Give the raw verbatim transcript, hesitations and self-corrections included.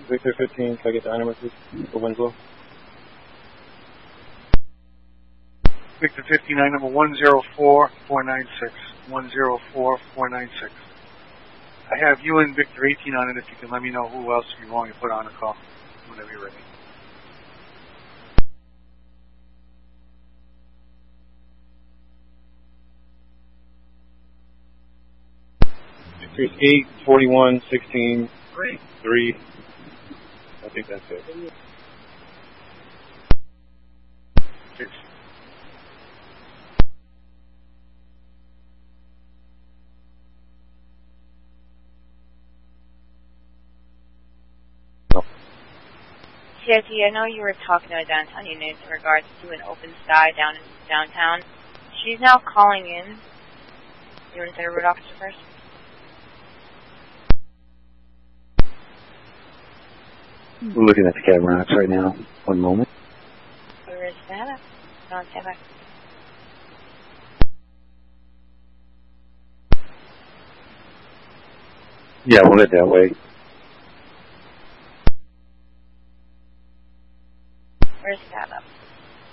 Victor fifteen, can I get the I number, please, for Winslow? Victor fifteen, I number one zero four four nine six. one zero four four nine six. I have you and Victor eighteen on it if you can let me know who else you want to put on the call whenever you're ready. Victor's eight, forty-one, sixteen, Great. three. I think that's it. Six. C I T, I know you were talking to a downtown unit in regards to an open sky down in downtown. She's now calling in. You want to send a root officer first? We're looking at the cataracts right now. One moment. Where is that? No, stand back. Yeah, we'll head that way.